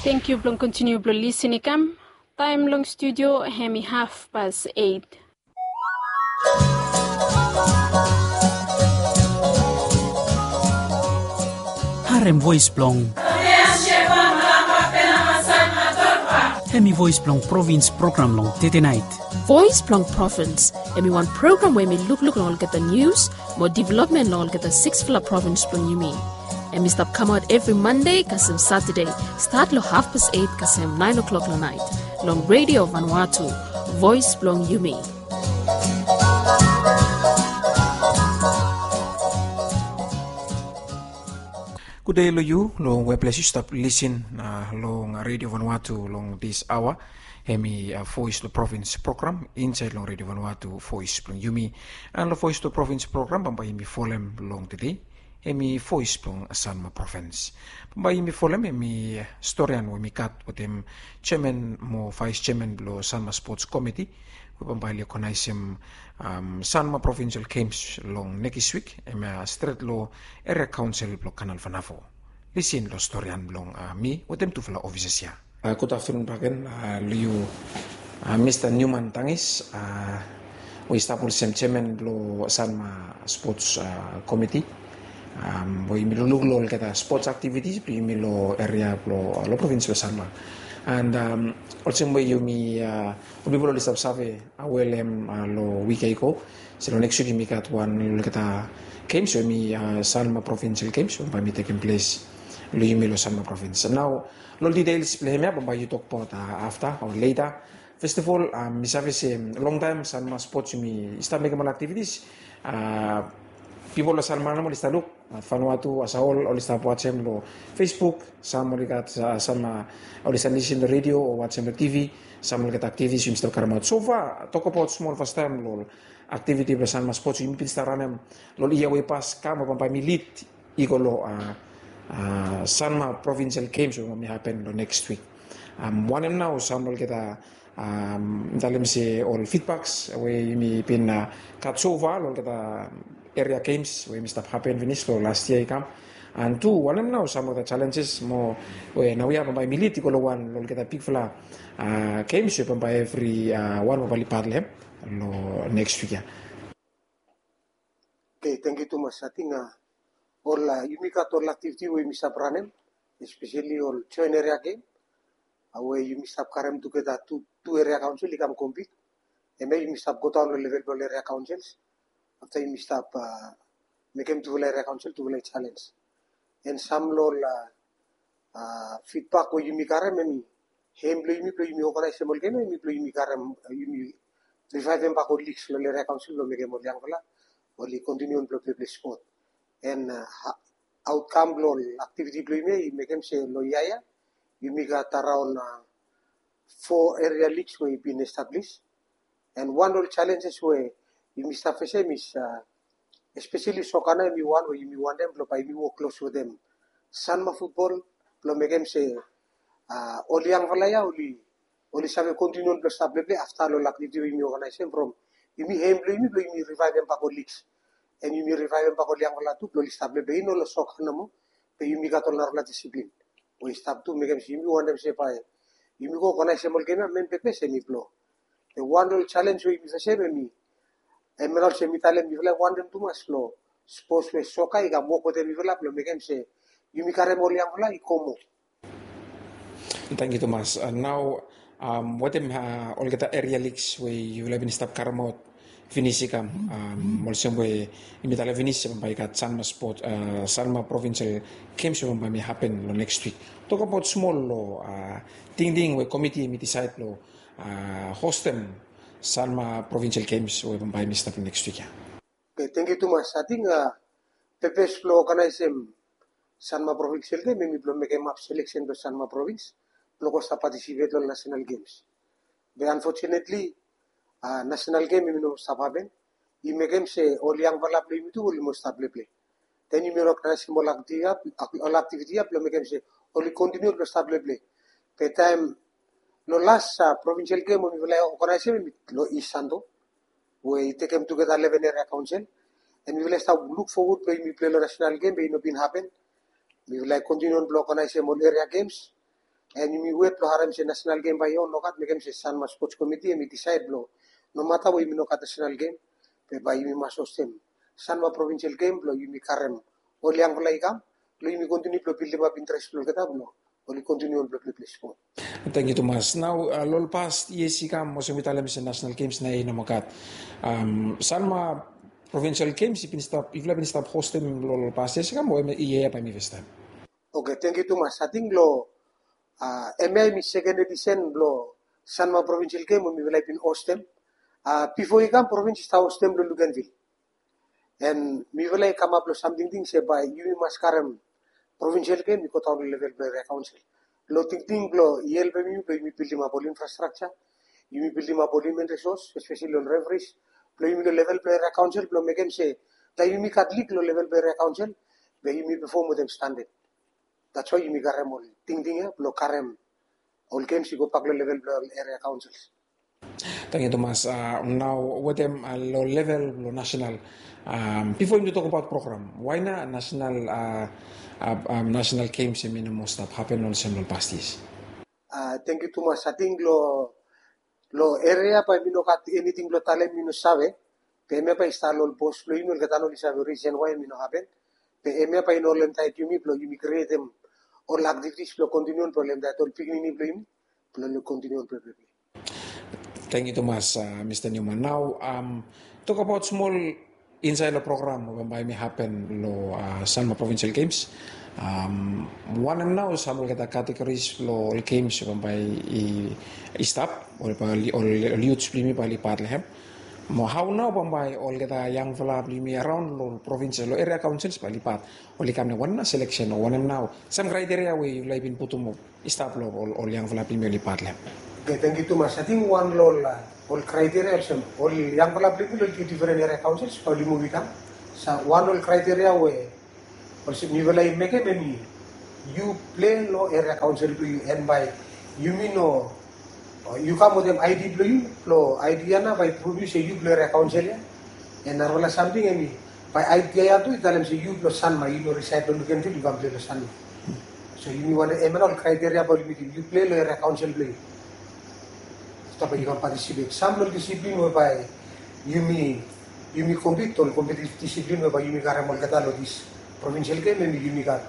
Thank you blong continue blong listening kam. Time long studio hemi 8:30. Harem voice blong. Hemi voice blong province program long tete night. Voice Blong Province. And one program where we look all get the news, more development all get the 6th Fla Province Blong you mean. And we stop come out every Monday, kasem Saturday. Start lo 8:30, kasem 9 o'clock la night. Long Radio Vanuatu. Voice Blong you mean. Good day, lo you. Long web place you stop listen. Long Radio Vanuatu long this hour. Hemi Voice to Province program inside long Radio Vanuatu Voice long Yumi and the Voice to Province program pampai mi folem long today. Hemi Voice long Sanma Province. Pampai mi folem hemi historian we mi kat with chairman mo vice chairman lo Sanma Sports Committee. We pampai li konaisem Sanma Provincial Games long next week. Hemi straight lo area council lo Kanal Vanavo. Listen lo historian long mi with them to follow officers ya. Good afternoon, Bagan. Liu, Mr. Newman Tangis. We establish some chairman lo Sanma Sports Committee. We look lo kita sports activities. We lo area lo province lo Sanma. And also we yumi we lo list of survey awelem lo week ago. So next week we got one lo kita games. So we Sanma Provincial Games. So we taking place lo yumi lo Sanma Province. Now. Lo details plehemia pampai you talk about after or later. First of all, misabi say long time Sanma sports mi start making activities. People lo Sanma mo lista look Vanuatu as a whole or lista watch them lo Facebook, some likat Sanma or lista listen the radio or watch them the TV, some likat activities you start karma. So far talk about small first time lo activity lo Sanma sports you pinsta ranem lo iya way pass kama pampai mi lead igolo Sanma Provincial Games will happen next week. One and now sample kita dalam si all feedbacks we mi pin kat so far lo kita area games we stop happen finish lo last year kam and two one and now some of the challenges mo we now we have by militi ko lo one lo kita pick fla games we by every one of parle lo next week ya. Okay, thank you too much. I think all Yumika all activity we miss up ranem, especially all join area game. Where you miss up karem together two area council come compete. And maybe you miss up go down to level all area councils. After you miss up make them to area council to a challenge. And some lol feedback we you karem me hem play me organize small game me play me karem you revive them back all leagues lo area council lo make mo yang pala only continue on play sport. And outcome lo activity play me make them say lo yaya you make around 4 area leagues where been established and one of the challenges where you miss the same is especially soccer me one where you want them by you work close with them Sanma football lo make them say only yang valaya only sabe continue on play after lo activity we organize from you me revive them back leagues and you revive them back yang wala tu lo stable be no lo soccer na mo pe you mi gato na discipline we stop to make them see you want them say pa you go organize mo game men pepe semi pro the one challenge we is say me emerald semi talent we want them to mas lo sports we soccer ga mo ko te we lo make them say you mi kare mo yang wala ikomo. Thank you Thomas. Now what all get area leagues we you will have been stop karamot finish kam molsem we imitala finish by kat Sanma Sport Sanma Provincial Games by me happen lo next week. Talk about small lo ding we committee mi decide lo host them Sanma Provincial Games we by me start next week ya. Okay, thank you too much. I think Pepe's lo organize Sanma Provincial Game mi lo make map selection to Sanma Province lo ko sta participate on national games. But unfortunately national game you know sababen you make them say all yang wala play mi tu all mo stable play then you know crash mo all activity up lo make them say only continue to stable play pe time lo last provincial game mi wala organize lo isando we take them together 11 area council and we will start look forward to me play the national game but it no been happen we will continue on block organize mo area games and yumi wait lo haram se national game by on nokat megem se Sanma Sports Committee yumi decide lo no matter we nokat national game pe by yumi masostem Sanma provincial game lo yumi karem oliang laigam lo yumi continue lo build up interest lo ketab lo oli continue lo play sport. Thank you, Tomas. Now, lol past ESC kam mo sumitalem sa national games na inamokat. Sanma provincial games ipin stop hostem lol past ESC kam mo iya pa mi festan. Okay, thank you, Tomas. I think lo MI mi second edition lo Sanma provincial game mi vilay pin hostem. Before ikam province sta hostem lo Luganville. And mi vilay come up lo something say by yumi maskarem provincial game ko town level player council. Lo thinking lo yel be mi building up infrastructure, you building up resource, especially on referees. Lo yumi lo level player council lo megem say la yumi katlik lo level player council be yumi perform with them standard. That's why yumi karem all thinking lo karem all games go pak lo level player area councils. Thank you, Tomas. Now, with them low level, low national. Before you talk about program, why not national national games in minimum stuff happen on several past years? Thank you, Tomas. I think lo area pa minokat anything lo talem mino sabe, pe me pa install post lo ino katano li sabe reason why mino happen, pe me pa ino lem tai yumi lo yumi create them or activities lo continue on problem that all picking ni lo lo continue on problem. Thank you, Tomas, Mr. Newman. Now, talk about small inside the program whereby may happen lo Sanma Provincial Games. One and now some of the categories lo games whereby stop or youth plimi pa lipat lehem. Mo how now whereby all the young fella plimi around lo provincial lo area councils pa lipat only kam na one na selection or one and now some criteria where you like in putumo stop lo all young fella plimi lipat lehem. Okay, thank you, Tomas. I think one all criteria all young people will get different area councils all movie come. So one all criteria where also we will make it when you play no area council to you and by you mean no you come with them ID blue lo idea na by produce you play area council ya and narwala something and by idea to italem say you lo Sanma you lo reside lo can you come play lo Sanma. So you want all criteria about you play lo area council play. Tapi you can participate. Some discipline whereby you compete on competitive discipline whereby you karem all kata this provincial game and you got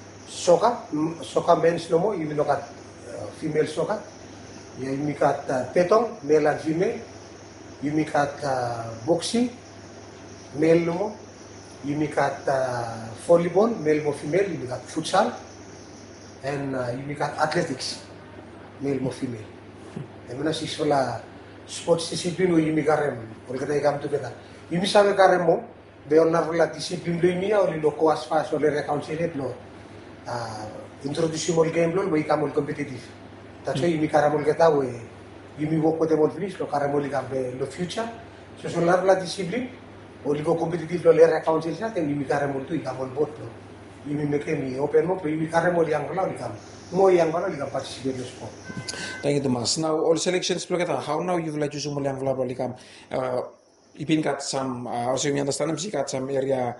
soccer men's no more, you got female soccer. You got petong male and female. You got boxing male no more. You got volleyball male or female. You got futsal and you got athletics male or female. Emana siswala sports discipline wo yumi karem ol kata ikam tu kata yumi sabe karem mo be on narla discipline lo yumi ol lo koas fas ol reconcile lo introduce mol game lo ikam ol competitive tacho yumi karem ol kata we yumi wo ko de mol finish lo karem ol ikam be lo future so so narla discipline ol go competitive lo reconcile sa te yumi karem ol tu ikam ol bot lo yumi meke mi open mo yumi karem ol yang lo ikam mo yang lo ikam participate lo sport. Thank you, Tomas. Now, all selections, how now you've like to sumul yang vla balikam. Ipin kat some, also you understand, si kat some area,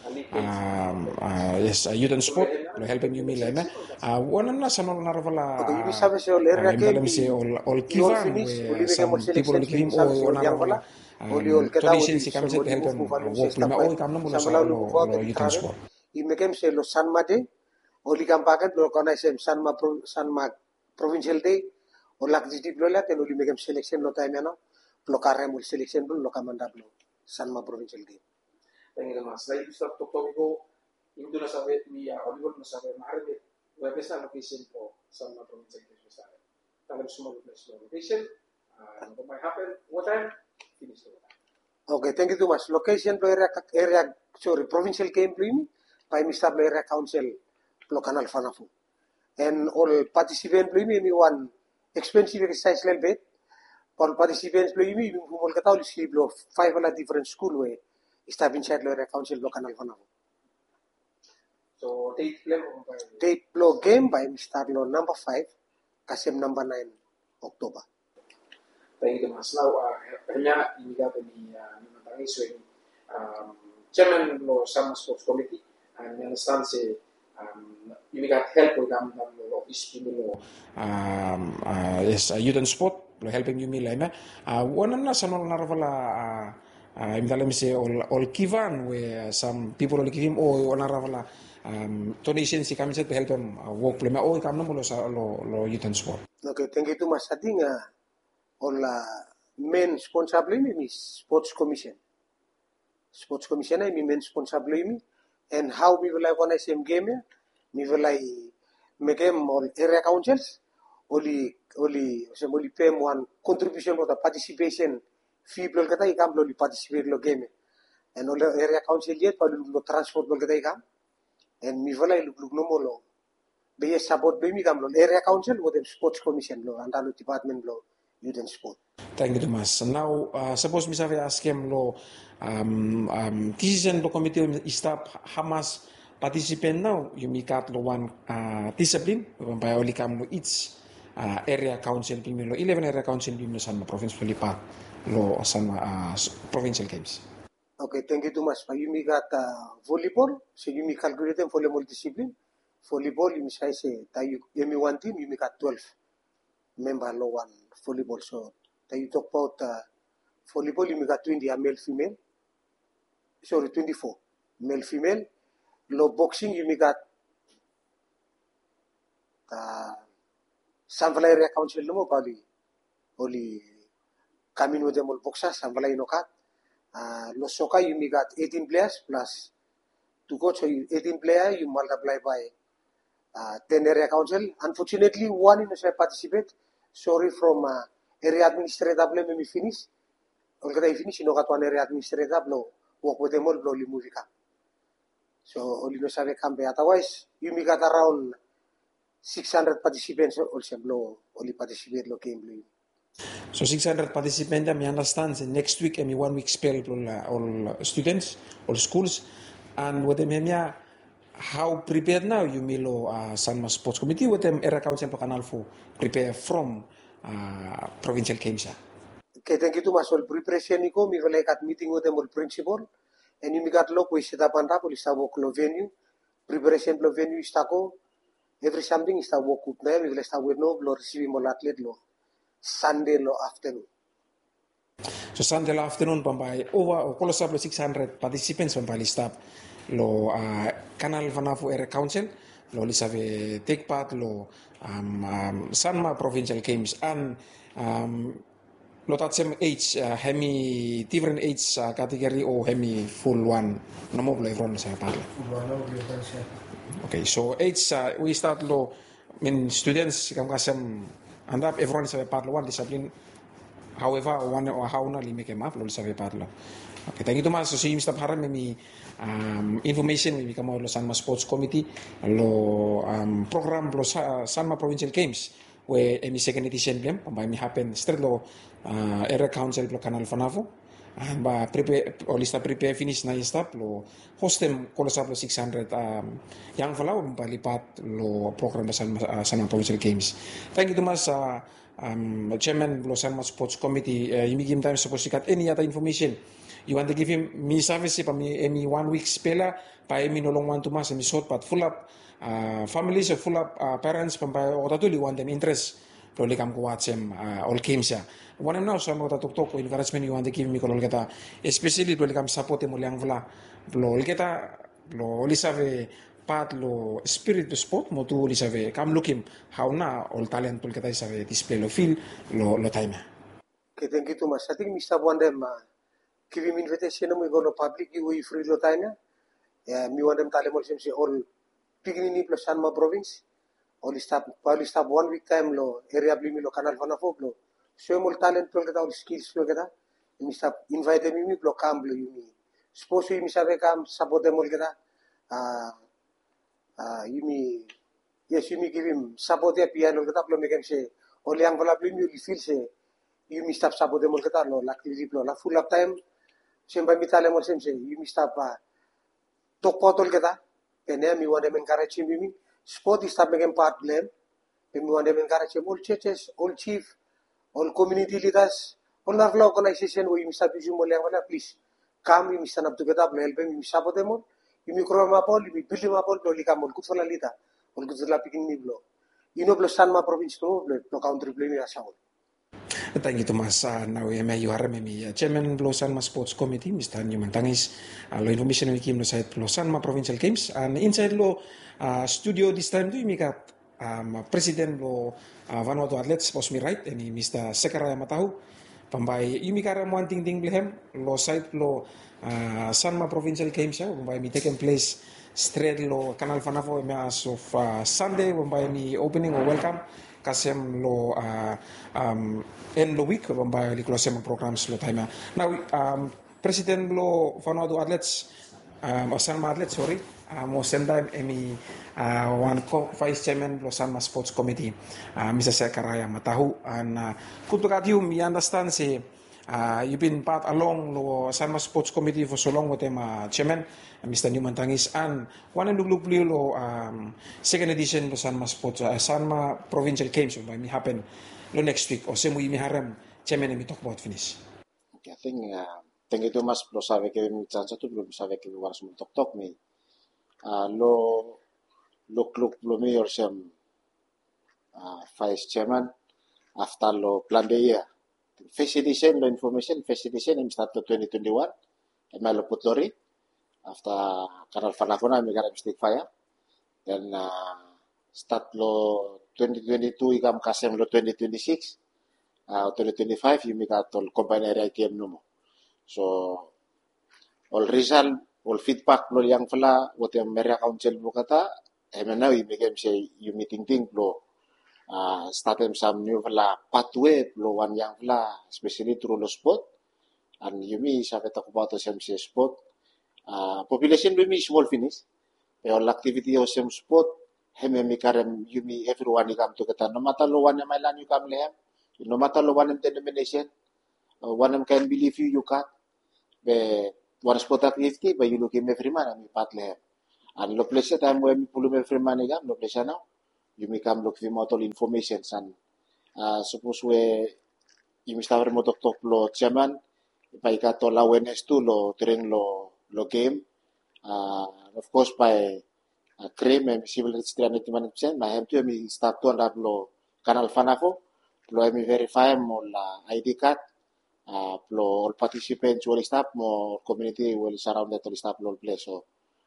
yes, youth and sport, lo helping you mila, na. One na sa nol narvala. Okay, you sabi sa area ke. Dalam si all kivan, some people in Kim o narvala. Tradition si kami sa help them walk lima o ikam na mula sa lo youth and sport. Imekem se lo Sanma de, oli kam paket lo kana se Sanma provincial day. O lakjiti blola ten uli megam selection lo time na lo karem ul selection lo kamanda lo Sanma provincial game. Thank you, Mas. Like you start to go into na sabi ni Oliver na sabi maharap web sa location po Sanma provincial game sa sabi. Tanggal small location. What might happen? What time? Finish the time. Okay, thank you too much. Location lo area sorry provincial game play by Mr. Area Council lo kanal fanafu. And all participant play me one expensive exercise little bit. For participants, play me who kata uli sleep lo 5 ala different school way. Stop inside lo area council lo kanal fana. So date lo game by Mr. lo number 5 kasem number 9 October. Thank you, Mas. Now, kanya iniga ni matangay so chairman lo Sanma Sports Committee and understand say you got help with them of practice lo is youth and sport lo helping you me lema one na sa na ravala imdala mi se all kivan where some people will give him ona ravala donation si kami set to help him work plema kam na mo lo youth and sport. Okay, thank you too much. I think all main responsible mi sports commission. Sports commission mi main responsible mi and how we will organize game game mi will make them all area councils only pay one contribution for the participation fee blow kata ikam lo participate lo game and all area council yet pa lo transport blow kata ikam and mi will look no more be support be mi kam lo area council with the sports commission lo and the department lo youth and sport. Thank you, Thomas. Now, suppose me sabi ask him lo decision lo committee stop Hamas participant now you make up lo one discipline by only come lo each area council pimi lo 11 area council pimi lo Sanma province Lipat lo Sanma provincial games. Okay, thank you too much. You me got volleyball, so you me calculate them volleyball discipline. Volleyball you me say that you me one team you me got 12 member lo one volleyball. So that you talk about volleyball you me got 20 male female. Sorry, 24 male female. Lo boxing you me got Samvala area council lo mo bali only coming with them all boxers Samvala inokat. Lo soccer you me got 18 players plus to go so 18 players you multiply by 10 area council. Unfortunately one in the participate. Sorry from area administrative level me finish. Already finish you know got one area administrative lo work with them all lo movie ka. So only no sabe cambe otherwise you me got around 600 participants also blow only participate lo game blue. So 600 participants I understand next week and 1 week spell all students all schools and with them how prepared now you milo Sanma Sports Committee with them area council canal for prepare from provincial games. Okay, thank you too much. All preparation niko mi like at meeting with them all principal and you me got look we set up and up lista work lo venue preparation lo venue istako every something is work up there we will start with no lo receive more athlete lo Sunday lo afternoon. So Sunday afternoon pampai over all 600 participants pampai stop lo canal Vanafu area council lo lisave take part lo Sanma provincial games and lo tatsem age hemi different age category or hemi full one no more everyone sa parla. Okay, so age we start lo students kam kasam and up everyone sa parla one discipline however one or how na li make map lo sa parla. Okay, thank you Thomas. So si Mr. Haran may information may kamo lo Sanma Sports Committee lo program lo Sanma Provincial Games where emi second edition blem pambay mi happen straight lo area council lo canal Fanavo and ba prepare o lista prepare finish na stop lo hostem kolosap lo 600 yang falaw palipat lo program sa Sanma Provincial Games. Thank you Thomas. Chairman lo Sanma Sports Committee imigim time supposed to got any other information you want to give him me service pa mi 1 week spela pa mi nolong want to mas mi short but full up families or full up parents pampa otatuli want them interest lo likam ko watchem all games ya one now so mo tatok ko encouragement you want to give me kolol kata especially lo likam support mo liang vla lo kata lo lisave part lo spirit to sport mo tu lisave kam looking how na all talent pul kata isave display lo feel lo time. Okay, thank you too much. I think Mr. Wandem give him invitation we go to public you free lo time mi wandem tale mo sem all beginning plus Sanma province all stop 1 week time lo area blimi lo canal Vanafo lo so mo talent pro kata all skills lo kata mi stop invite mi lo camp lo yumi suppose mi sabe kam support mo kata yumi yes yumi give him support ya piano kata lo make say all yang vola blimi you feel say yumi stop support mo kata lo luckily lo la full up time siyempre mi tale mo siyempre yumi stop tokpotol kata kaya mi wanda men encourage mi sport is making part blame mi wanda men encourage all churches all chief all community leaders all narlo organization we mi sabi mo lang wala please come mi stand up together help mi support them mi kroma pol mi build ma pol lo likam ol kutfala lita ol kutfala pikin mi blo ino plus Sanma province to lo country play mi asaul. Thank you Thomas. Now you are chairman Lo Sanma Sports Committee, Mr. Newman Tangis. Lo information we came to site Lo Sanma Provincial Games and inside lo studio this time we got President lo Vanuatu Athletes was me right and Mr. Sekaraya Matahu. Pambay yumikara mo ting ting blehem lo site lo Sanma Provincial Games ya pambay mi taken place straight lo Kanal Fanafo as of Sunday pambay mi opening or welcome kasem lo end lo week pambay li close programs lo time now President lo Vanuatu Athletes o Sanma Athletes sorry mo sendai emi one vice chairman lo Sanma Sports Committee Mr. Sekaraya Matahu and kutukat you me understand say you've been part along lo Sanma Sports Committee for so long with them chairman Mr. Newman Tangis and one and look lo second edition lo Sanma Sports Sanma Provincial Games by me happen lo next week o same we mi haram chairman and we talk about finish. Okay, I think thank you too much lo sabe que mi chance tu lo sabe que waras mo tok mi lo club lo mayor sem vice chairman after lo plan de year first edition lo information first edition im start lo 2021 em lo putlori after Kanal Fanafona mi gara mistake fire then start lo 2022 ikam kasem lo 2026 2025 yumi got all combine area game numo so all result all feedback lo yang fala what yang area council lo kata now yumi game say yumi ting lo startem some new fala pathway lo one yang fala especially through lo sport and yumi sabe talk about the same sport population yumi small finish all activity of same sport heme mi karem yumi everyone ikam to kata no matter lo one my land you come lehem no matter lo one denomination one can believe you can be one sport activity but you look in every man mi pat lehem and lo place time when mi pulu every man ikam lo place now you become look the motor information and suppose we you mister mo tok lo chairman by ka to la awareness to lo train lo game of course by cream and civil registry 90% my have to mi start to andar lo Kanal Fanafo lo mi verify mo la ID card lo all participants will stop mo community will surround that will stop lo place so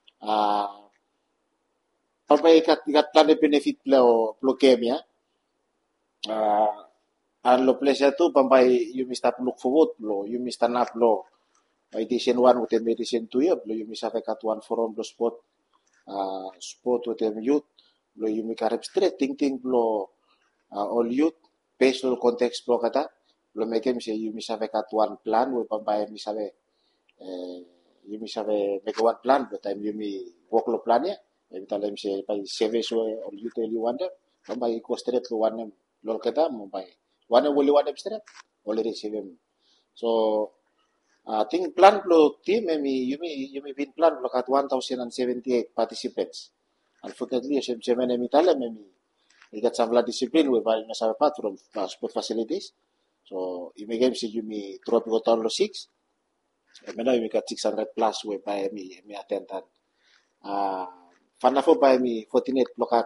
pagpay ikat plan de benefit lo game ya an lo place tu pambay you must look forward lo you must up lo edition 1 with edition 2 lo you must have kat one forum lo sport with them youth lo you make arep straight ting lo all youth based on context lo kata lo make him say you must have kat one plan we pambay mi sabe you must have make one plan but time you me work lo plan ya Every say by service or you tell you one day, by go straight to one lolketa, by one only one straight, already seven. So I think plan lo team you may been plan look at 1,078 participants. Unfortunately, some seven Italy we got some discipline we buy us apart from sport facilities. So you may game say you may drop go down lo 6. And now we got 600 plus we buy me attend Fanafo by me 48 lokat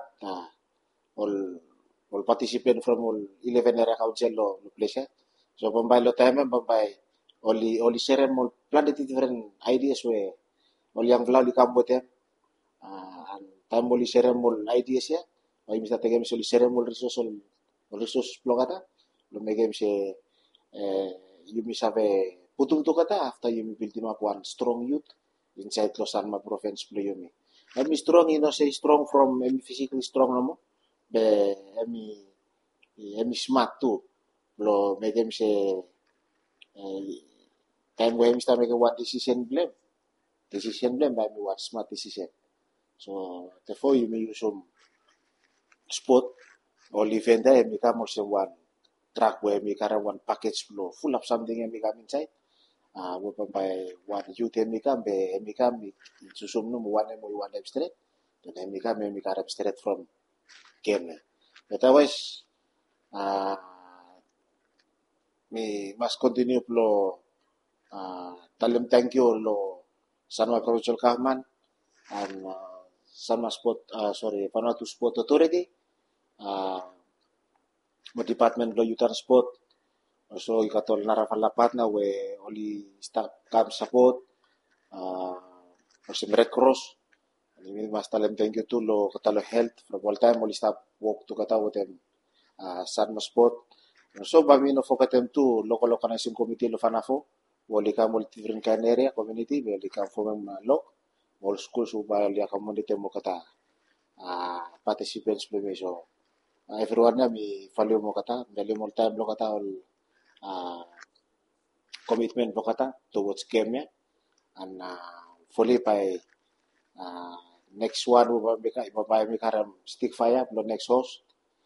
all participant from all 11 area council lo place so bombay lo time bombay only share all planet different ideas we all yang vlau di kambote and time only share all ideas ya ay mista tegem only share all resource blogata lo megem se you misabe putung to kata after you build up one strong youth inside lo Sanma province lo yumi I'm strong, say strong from physically strong no mo. Be I'm smart too. Lo make him say time when Mr. make one decision blame by me what smart decision. So therefore you may use some sport or event there and become also one track where me carry one package flow full of something and become inside. By one youth emikam be emikam susum no one straight then emikam straight from game but otherwise me must continue lo talim thank you lo Sanma Provincial Government and Sanma Sport Vanuatu Sport Authority mo department lo youth and sport so ikatol narafalapat na we oli staff camp support Osim Red Cross ini mas talem thank you to lo katalo health from all time oli staff work to katawo tem san sport so bami no fokatem to local organizing committee lo fanafo wali ka multi different kan area community wali ka form lo all schools uba li community mo kata participants play so everyone na mi value mo kata value mo time lo kata all commitment mo kata towards game ya and fully by next one babay mi karam stick fire lo next host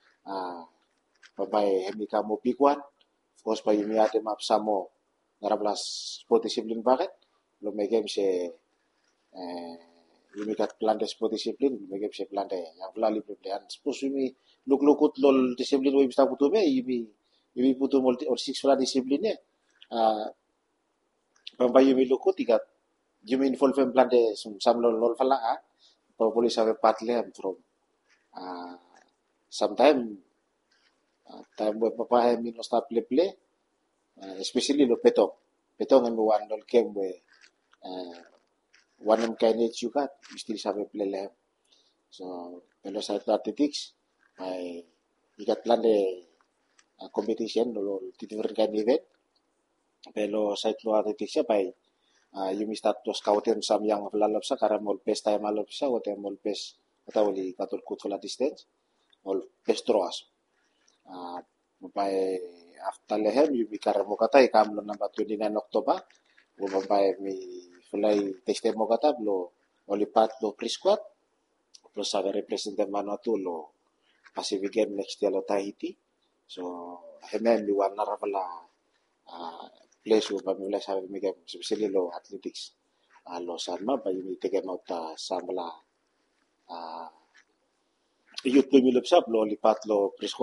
babay mi ka mo big one of course pa yumi ate map samo narablas sport discipline bakit lo may game se yumi kat plan de sport discipline may game se plan de yang lali plan suppose yumi luklukut lol discipline we bista putu be yumi putu multi or six fla discipline babay yumi lukut ikat yumi involve en plan de samlo lol fala probably sabe partly from sometime time we papa mi no stop play especially lo petong and one lol game we one em kainit juga mesti sabe play le so pero sa athletics ay ikat plan de competition lol different kind event pero sa athletics ay yumi start to scoutin sam yang lalap sa karam mol pes tayo malap sa o tayo mol pes ataw li katul kutfula distance mol pes troas mabay after lehem yumi karam mo kata ikamlo number 29 October mabay mi fulay teste mo kata lo olipat lo pre-squad plus sa representative Vanuatu lo Pacific Game next year lo Tahiti so hemen liwan narafala place wo pamilya sa migam especially lo athletics lo sama pa yumi tege mauta samla youth pemilip sa lo lipat lo pre-squad